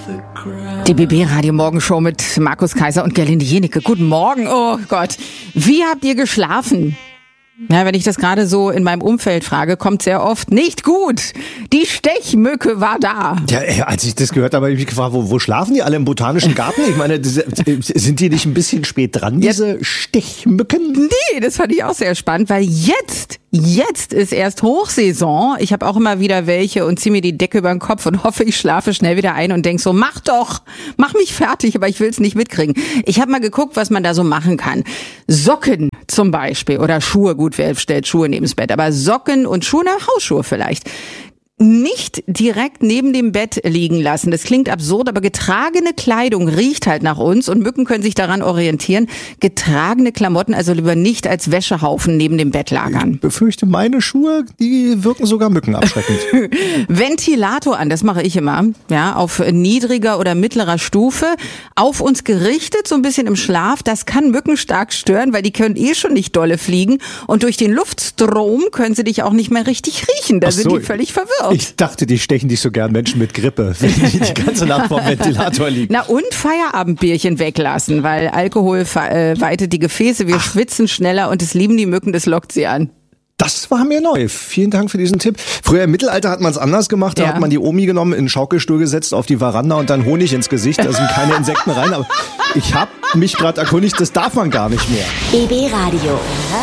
Die BB-Radio-Morgenshow mit Markus Kaiser und Gerlinde Jenecke. Guten Morgen. Oh Gott. Wie habt ihr geschlafen? Ja, wenn ich das gerade so in meinem Umfeld frage, kommt sehr oft nicht gut. Die Stechmücke war da. Ja, als ich das gehört habe, habe ich mich gefragt, wo schlafen die alle im Botanischen Garten? Ich meine, sind die nicht ein bisschen spät dran, diese Stechmücken? Nee, das fand ich auch sehr spannend, weil jetzt ist erst Hochsaison. Ich habe auch immer wieder welche und ziehe mir die Decke über den Kopf und hoffe, ich schlafe schnell wieder ein und denk so, mach mich fertig, aber ich will es nicht mitkriegen. Ich habe mal geguckt, was man da so machen kann. Socken zum Beispiel oder Schuhe, gut, wer stellt Schuhe neben das Bett, aber Socken und Schuhe, Hausschuhe vielleicht. Nicht direkt neben dem Bett liegen lassen. Das klingt absurd, aber getragene Kleidung riecht halt nach uns und Mücken können sich daran orientieren. Getragene Klamotten also lieber nicht als Wäschehaufen neben dem Bett lagern. Ich befürchte, meine Schuhe, die wirken sogar mückenabschreckend. Ventilator an, das mache ich immer, ja, auf niedriger oder mittlerer Stufe, auf uns gerichtet, so ein bisschen im Schlaf. Das kann Mücken stark stören, weil die können schon nicht dolle fliegen und durch den Luftstrom können sie dich auch nicht mehr richtig riechen. Da sind die völlig verwirrt. Ich dachte, die stechen nicht so gern Menschen mit Grippe, wenn die ganze Nacht vor dem Ventilator liegen. Na und Feierabendbierchen weglassen, weil Alkohol weitet die Gefäße, wir schwitzen schneller und das lieben die Mücken, das lockt sie an. Das war mir neu. Vielen Dank für diesen Tipp. Früher im Mittelalter hat man es anders gemacht. Da hat man die Omi genommen, in den Schaukelstuhl gesetzt, auf die Veranda und dann Honig ins Gesicht. Da sind keine Insekten rein. Aber ich habe mich gerade erkundigt, das darf man gar nicht mehr. BB Radio.